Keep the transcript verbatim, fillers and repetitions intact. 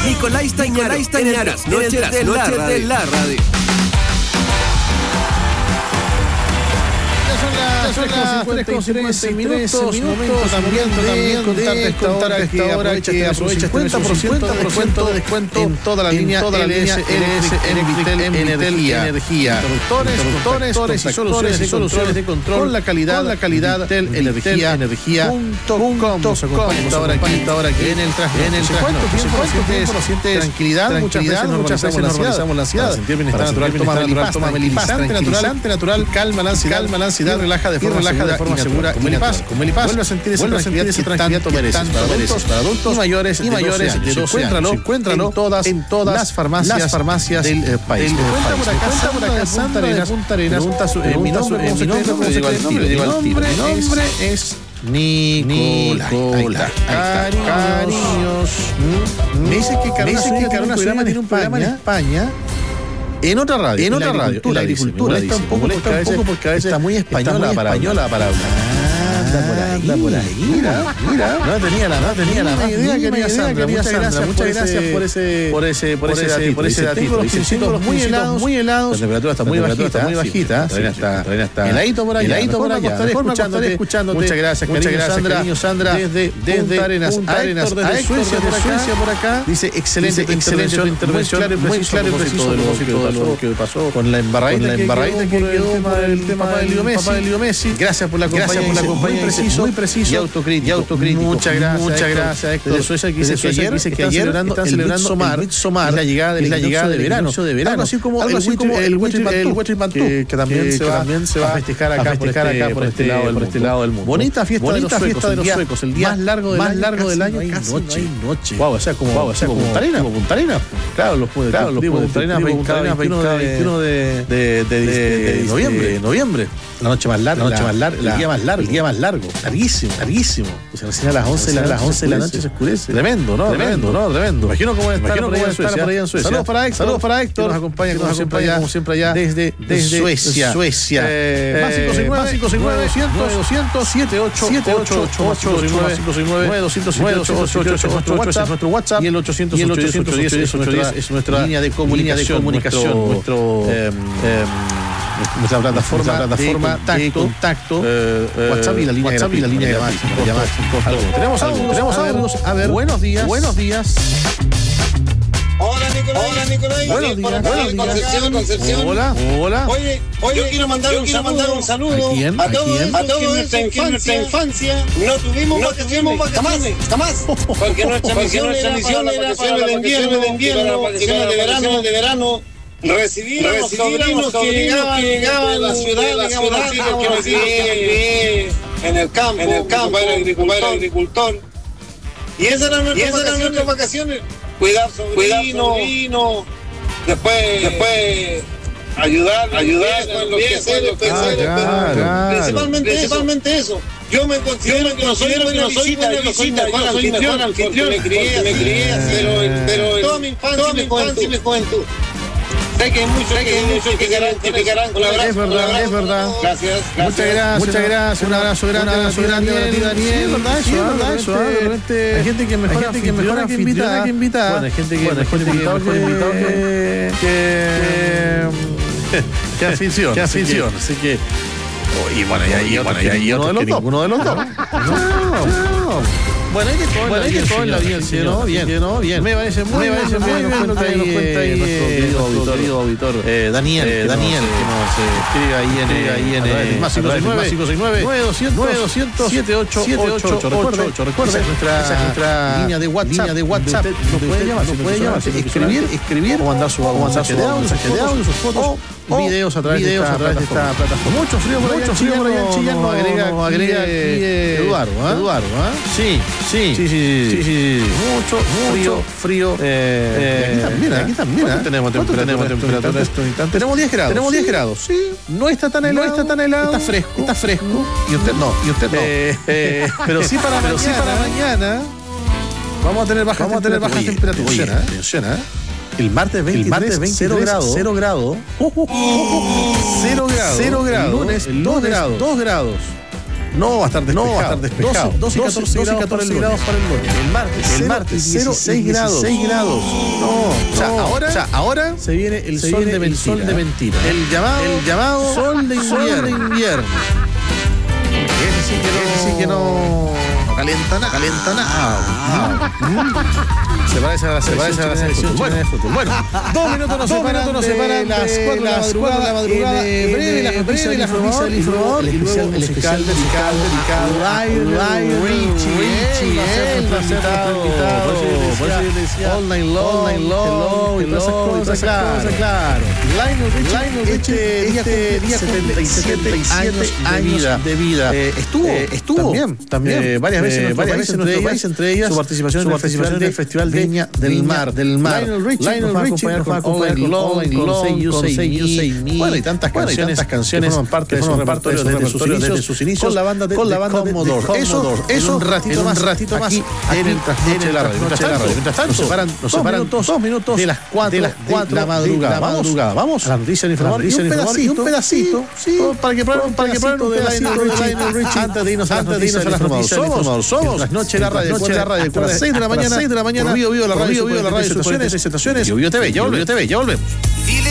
Nicolás Tañara, en las noches de la radio. Son las tres con cincuenta y tres minutos, también de contarte esta hora que aprovecha el cincuenta por ciento de descuento en toda la línea L S Energía. Interruptores y soluciones de control con la calidad la calidad del energía energía punto com. Ahora aquí en el traje en el traje sientes tranquilidad, muchas veces nos realizamos la ansiedad, sentir bienestar natural, toma Melipaz, tranquilizante natural, calma la ansiedad, calma la ansiedad, relaja de forma relaja de forma segura. Con Melipaz, con Melipaz vuelve a sentir esa tranquilidad que tanto mereces para adultos y mayores y mayores de doce años. Encuéntralo en todas en todas las farmacias farmacias del país. Cuenta por acá, por acá Sandra de Punta Arenas. Mi nombre es mi nombre es Nicolás. Cariños. Me dice que Carona Suárez tiene un programa en España. En otra radio, en otra radio, en la agricultura, está un poco, está un poco porque a veces está muy española para española para hablar. Anda por ahí, mira, mira. No tenía la, no tenía la más idea, querida Sandra. Muchas gracias, muchas gracias por ese, por ese, por ese datito, por ese datito. Tengo los muy helados, muy helados. La temperatura está muy bajita, muy bajita. Está, está heladito por allá, heladito por allá. Escuchándote, escuchándote. Muchas gracias, muchas gracias, cariño Sandra. Desde, desde Arenas, Arenas, desde Suecia por acá. Dice excelente, excelente tu intervención, muy claro y preciso lo que pasó con la embarradita que quedó por el tema del Leo Messi. Gracias por la compañía. Preciso, muy preciso y autocrítico. Y autocrítico. Muchas gracias, muchas gracias, Héctor. De Suecia que dice que ayer, dice que ayer están celebrando el Midsommar, la llegada de la llegada de verano, de verano, algo así como algo así como el Huichipantú, que también se va a festejar acá por este lado por este lado del mundo. Bonita fiesta de los suecos, el día más largo del más largo del año, noche y noche. Wow, o sea, como o sea, como Punta Arenas, como Punta Arenas. Claro, los puede, claro, los Punta Arenas veintiuno de de noviembre, noviembre. La noche más larga, la noche más larga, el día más largo, el día más largo, larguísimo, larguísimo. O sea, recién a las once, a las once de la noche se oscurece. Tremendo, ¿no? Tremendo, ¿no? Tremendo. Imagino cómo estar por allá en Suecia. Saludos para Héctor, saludos para Héctor, que nos acompaña, como siempre allá, como siempre allá, desde desde Suecia, Suecia. Más cinco seis nueve, cinco seis nueve, doscientos, doscientos, siete ocho, siete ocho, ocho cinco seis nueve, doscientos, siete ocho, ocho ocho, es nuestro WhatsApp y el ochocientos, ochocientos diez es nuestra línea de comunicación, nuestro nuestra plataforma, nuestra plataforma de contacto, de contacto eh, eh, WhatsApp y la línea WhatsApp y la línea de llamada. Tenemos audios, tenemos audios. A ver, buenos días, buenos días. Hola Nicolás, hola Nicolás. Buenos días, buenos días. Concepción, Concepción. Hola, hola. Oye, oye, yo quiero mandar, yo un, quiero saludo, mandar un saludo ¿a quién? a todos, ¿A quién? a todos que en nuestra infancia, infancia no tuvimos no vacaciones, vacaciones, jamás, jamás. Porque nuestra misión era vacaciones de invierno, de invierno, vacaciones de verano, de verano. Recibir a los sobrinos que llegaban, que llegaban a la ciudad, la ciudad, que me crié en el campo, en el campo, era agricultor, agricultor. Y esas eran nuestras vacaciones. Cuidar sobrinos, después, después ayudar, ayudar en los quehaceres, principalmente, principalmente eso. Yo me considero que no soy buena visita, visita, yo soy mejor anfitrión, me crié, me crié, pero toda mi infancia y mi juventud. Sé que hay muchos que criticarán, criticarán. Un abrazo, es verdad, es verdad. Gracias, gracias. Muchas gracias, muchas gracias. Un abrazo grande, un abrazo grande a ti, Daniel. Sí, es verdad eso, es verdad eso. De repente hay gente que mejor que mejor que invita, que invita. Bueno, hay gente que mejor invitado que que afición, que afición. Así que y bueno, y ahí bueno, y ahí uno de los dos, uno de los dos. No. Bueno, hay de todo, bueno, hay de todo en la audiencia, ¿no? Bien, ¿no? Bien. Me parece muy, me parece muy bien lo que nos cuenta ahí nuestro querido auditor Daniel, Daniel, que nos escribe ahí en ahí en más cinco seis nueve, nueve doscientos, siete ocho ocho ocho. Recuerda, esa es nuestra línea de WhatsApp, línea de WhatsApp. No puede llamar, no puede llamar, escribir, escribir o mandar su mensaje de audio, mensaje de audio, sus fotos. Videos a través de esta plataforma. Mucho frío por allá, mucho frío por allá en Chillán. Nos agrega, agrega aquí Eduardo, ¿ah? Eduardo, ¿ah? Sí, sí, sí, sí, sí, sí. Mucho, mucho frío. Eh, aquí también, aquí también. Tenemos temperatura. Tenemos diez grados. Tenemos diez grados. Sí. No está tan helado. No está tan helado. Está fresco. Está fresco. Y usted no. Y usted no. Pero sí para mañana. Sí para mañana. Vamos a tener bajas. Vamos a tener bajas temperaturas. Atención, ¿eh? El martes veintitrés, cero grados. cero grados. cero grados. cero grados. El lunes, dos grados. dos grados. No, va a estar despejado. No, va a estar despejado. doce y catorce grados para el norte. El martes, el martes, dieciséis grados. seis grados. No, o sea, ahora, o sea, ahora se viene el se sol viene de mentira. El sol de mentira. El llamado, el llamado sol de invierno. Sol de invierno. Ese sí que no, ese sí que no, no calienta nada. Calienta nada. Ah, mm. Se parece a la selección chilena de fútbol. Bueno, dos minutos nos separan, nos separan las cuatro de la madrugada. Eh, breve la noticia del informador, el especial musical dedicado a Lionel Richie. Él va a ser invitado. Por eso yo decía All Night Long, All Night Long, y todas esas cosas, claro. Lionel Richie, este día setenta y siete años de vida. Estuvo, estuvo también, también varias veces, varias veces en nuestro país, entre ellas su participación en el Festival de Viña del Mar, del Mar. Lionel Richie Lionel Richie nos va a acompañar con All Night Long, con Say You Say Me. Bueno, y tantas canciones, tantas canciones que forman parte de su repertorio desde sus inicios, con la banda de con la banda de Commodore. Eso, eso, un ratito más, un ratito más aquí en el trasnoche de la radio. Mientras tanto, nos separan, nos separan dos minutos de las cuatro de las cuatro de la madrugada. Vamos, vamos a la noticia del informador y un pedacito, un pedacito, sí, para que prueben, para que prueben un pedacito de Lionel Richie antes de irnos a las noticias del informador. Somos Trasnoche la radio, Trasnoche la radio, a las seis de la mañana, seis de la mañana, Vivo Vivo la radio, Vivo la radio, estaciones, Yo Vivo T V, ya volvemos.